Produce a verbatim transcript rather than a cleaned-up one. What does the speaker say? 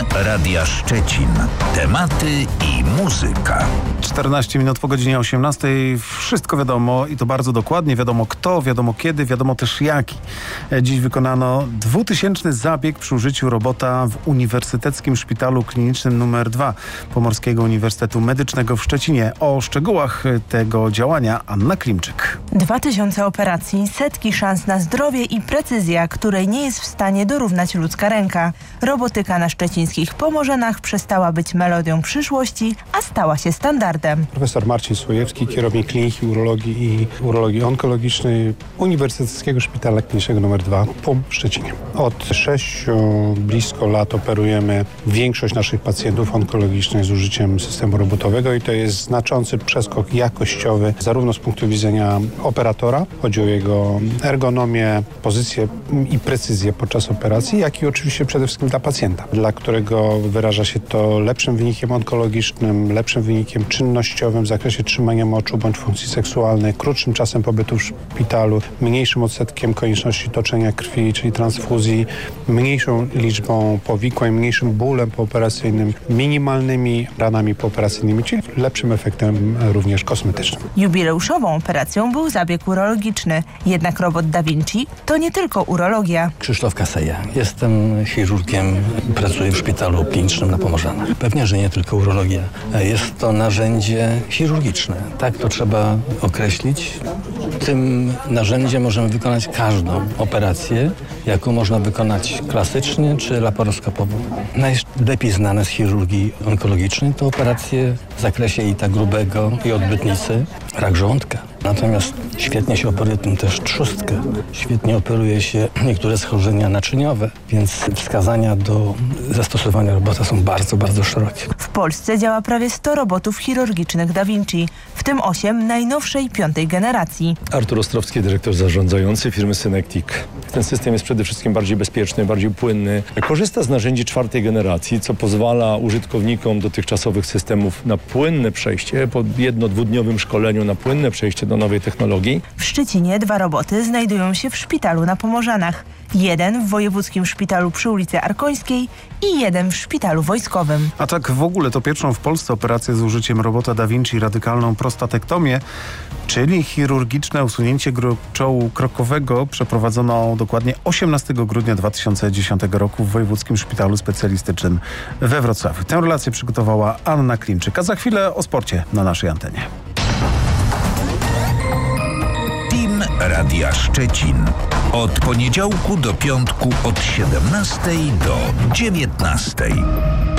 Radia Szczecin. Tematy i muzyka. czternaście minut po godzinie osiemnastej. Wszystko wiadomo i to bardzo dokładnie. Wiadomo kto, wiadomo kiedy, wiadomo też jaki. Dziś wykonano dwutysięczny zabieg przy użyciu robota w Uniwersyteckim Szpitalu Klinicznym numer dwa Pomorskiego Uniwersytetu Medycznego w Szczecinie. O szczegółach tego działania Anna Klimczyk. Dwa tysiące operacji, setki szans na zdrowie i precyzja, której nie jest w stanie dorównać ludzka ręka. Robotyka na szczecińskich Pomorzanach przestała być melodią przyszłości, a stała się standardem. Profesor Marcin Słojewski, kierownik Kliniki Urologii i Urologii Onkologicznej Uniwersyteckiego Szpitala Klinicznego numer dwa po Szczecinie. Od sześciu blisko lat operujemy większość naszych pacjentów onkologicznych z użyciem systemu robotowego i to jest znaczący przeskok jakościowy zarówno z punktu widzenia operatora, chodzi o jego ergonomię, pozycję i precyzję podczas operacji, jak i oczywiście przede wszystkim dla pacjenta, dla którego wyraża się to lepszym wynikiem onkologicznym, lepszym wynikiem czynnościowym w zakresie trzymania moczu bądź funkcji seksualnej, krótszym czasem pobytu w szpitalu, mniejszym odsetkiem konieczności toczenia krwi, czyli transfuzji, mniejszą liczbą powikłań, mniejszym bólem pooperacyjnym, minimalnymi ranami pooperacyjnymi, czyli lepszym efektem również kosmetycznym. Jubileuszową operacją był zabieg urologiczny. Jednak robot Da Vinci to nie tylko urologia. Krzysztof Kaseja. Jestem chirurgiem, pracuję w Szpitalu Klinicznym na Pomorzanach. Pewnie, że nie tylko urologia. Jest to narzędzie chirurgiczne. Tak to trzeba określić. Tym narzędziem możemy wykonać każdą operację, jaką można wykonać klasycznie czy laparoskopowo. Najlepiej znane z chirurgii onkologicznej to operacje w zakresie i tak grubego i odbytnicy, rak żołądka. Natomiast świetnie się operuje tym też trzustkę. Świetnie operuje się niektóre schorzenia naczyniowe, więc wskazania do zastosowania robota są bardzo, bardzo szerokie. W Polsce działa prawie sto robotów chirurgicznych Da Vinci, w tym osiem najnowszej, piątej generacji. Artur Ostrowski, dyrektor zarządzający firmy Synectic. Ten system jest przede wszystkim bardziej bezpieczny, bardziej płynny. Korzysta z narzędzi czwartej generacji, co pozwala użytkownikom dotychczasowych systemów na płynne przejście, po jedno-dwudniowym szkoleniu na płynne przejście do nowej technologii. W Szczecinie dwa roboty znajdują się w szpitalu na Pomorzanach. Jeden w Wojewódzkim Szpitalu przy ulicy Arkońskiej i jeden w Szpitalu Wojskowym. A tak w ogóle to pierwszą w Polsce operację z użyciem robota Da Vinci radykalną prostatektomię, czyli chirurgiczne usunięcie gruczołu krokowego, przeprowadzono dokładnie osiemnastego grudnia dwa tysiące dziesiątego roku w Wojewódzkim Szpitalu Specjalistycznym we Wrocławiu. Tę relację przygotowała Anna Klimczyk, a za chwilę o sporcie na naszej antenie. Team Radia Szczecin. Od poniedziałku do piątku od siedemnastej do dziewiętnastej.